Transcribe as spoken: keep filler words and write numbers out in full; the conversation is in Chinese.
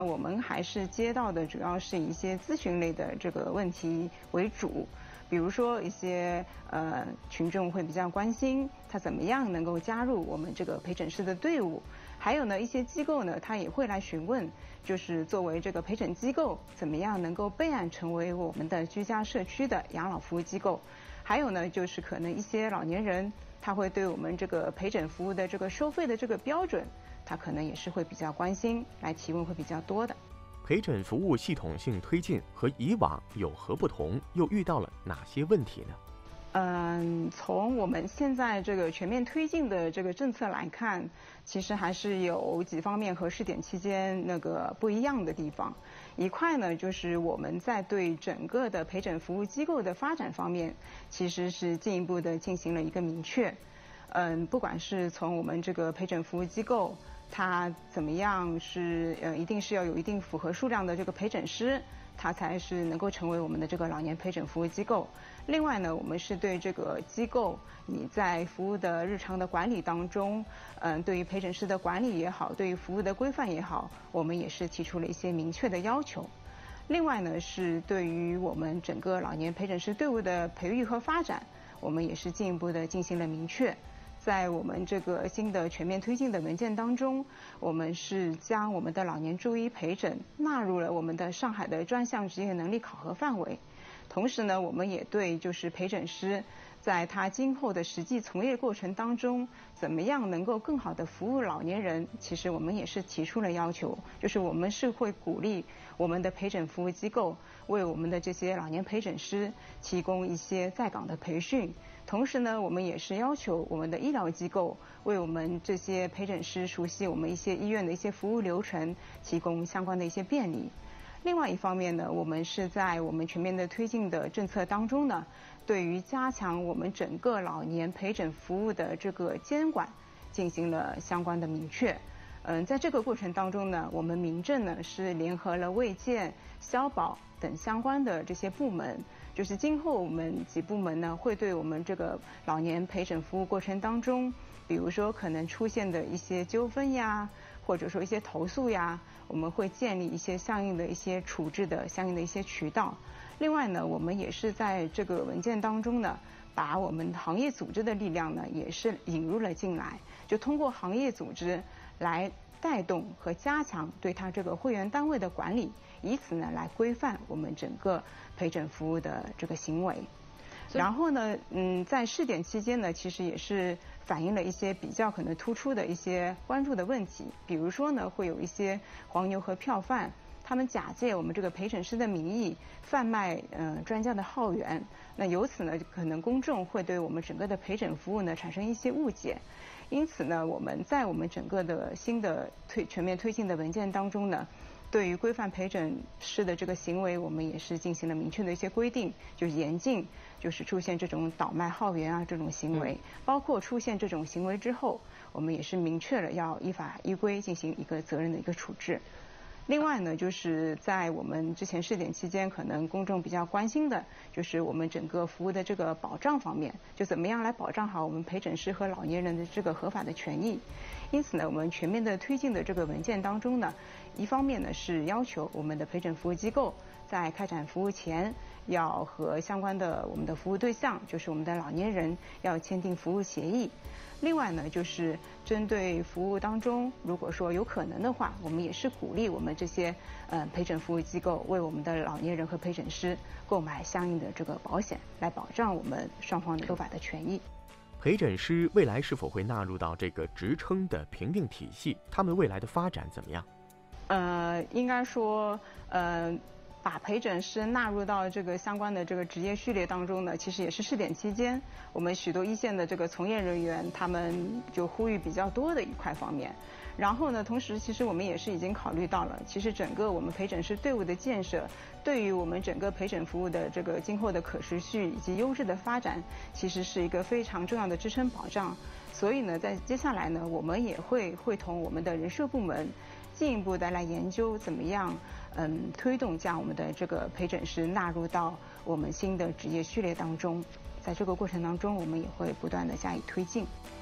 我们还是接到的主要是一些咨询类的这个问题为主，比如说一些呃群众会比较关心他怎么样能够加入我们这个陪诊师的队伍，还有呢一些机构呢他也会来询问，就是作为这个陪诊机构怎么样能够备案成为我们的居家社区的养老服务机构，还有呢就是可能一些老年人他会对我们这个陪诊服务的这个收费的这个标准。他可能也是会比较关心，来提问会比较多的。 陪诊服务系统性推进和以往有何不同？又遇到了哪些问题呢？ 嗯，从我们现在这个全面推进的这个政策来看，其实还是有几方面和试点期间那个不一样的地方。一块呢，就是我们在对整个的陪诊服务机构的发展方面，其实是进一步的进行了一个明确。嗯，不管是从我们这个陪诊服务机构，它怎么样是呃，一定是要有一定符合数量的这个陪诊师，它才是能够成为我们的这个老年陪诊服务机构。另外呢，我们是对这个机构你在服务的日常的管理当中，嗯，对于陪诊师的管理也好，对于服务的规范也好，我们也是提出了一些明确的要求。另外呢，是对于我们整个老年陪诊师队伍的培育和发展，我们也是进一步的进行了明确。在我们这个新的全面推进的文件当中，我们是将我们的老年就医陪诊纳入了我们的上海的专项职业能力考核范围。同时呢，我们也对就是陪诊师在他今后的实际从业过程当中，怎么样能够更好的服务老年人，其实我们也是提出了要求，就是我们是会鼓励我们的陪诊服务机构为我们的这些老年陪诊师提供一些在岗的培训。同时呢，我们也是要求我们的医疗机构为我们这些陪诊师熟悉我们一些医院的一些服务流程，提供相关的一些便利。另外一方面呢，我们是在我们全面的推进的政策当中呢，对于加强我们整个老年陪诊服务的这个监管进行了相关的明确。嗯，在这个过程当中呢，我们民政呢是联合了卫健、消保等相关的这些部门，就是今后我们几部门呢会对我们这个老年陪诊服务过程当中，比如说可能出现的一些纠纷呀，或者说一些投诉呀，我们会建立一些相应的一些处置的相应的一些渠道。另外呢，我们也是在这个文件当中呢，把我们行业组织的力量呢也是引入了进来，就通过行业组织来带动和加强对它这个会员单位的管理，以此呢来规范我们整个陪诊服务的这个行为。然后呢，嗯，在试点期间呢，其实也是反映了一些比较可能突出的一些关注的问题，比如说呢，会有一些黄牛和票贩，他们假借我们这个陪诊师的名义贩卖呃专家的号源，那由此呢，可能公众会对我们整个的陪诊服务呢产生一些误解。因此呢，我们在我们整个的新的推全面推进的文件当中呢，对于规范陪诊师的这个行为，我们也是进行了明确的一些规定，就是严禁就是出现这种倒卖号源啊这种行为，包括出现这种行为之后，我们也是明确了要依法依规进行一个责任的一个处置。另外呢，就是在我们之前试点期间，可能公众比较关心的，就是我们整个服务的这个保障方面，就怎么样来保障好我们陪诊师和老年人的这个合法的权益。因此呢，我们全面的推进的这个文件当中呢，一方面呢是要求我们的陪诊服务机构在开展服务前，要和相关的我们的服务对象，就是我们的老年人，要签订服务协议。另外呢，就是针对服务当中，如果说有可能的话，我们也是鼓励我们这些呃陪诊服务机构为我们的老年人和陪诊师购买相应的这个保险，来保障我们双方的合法的权益。 陪诊师未来是否会纳入到这个职称的评定体系？他们未来的发展怎么样？ 呃，应该说，呃。把陪诊师纳入到这个相关的这个职业序列当中呢，其实也是试点期间，我们许多一线的这个从业人员他们就呼吁比较多的一块方面。然后呢，同时其实我们也是已经考虑到了，其实整个我们陪诊师队伍的建设，对于我们整个陪诊服务的这个今后的可持续以及优质的发展，其实是一个非常重要的支撑保障。所以呢，在接下来呢，我们也会会同我们的人社部门进一步的来研究怎么样，嗯，推动将我们的这个陪诊师纳入到我们新的职业序列当中。在这个过程当中，我们也会不断的加以推进。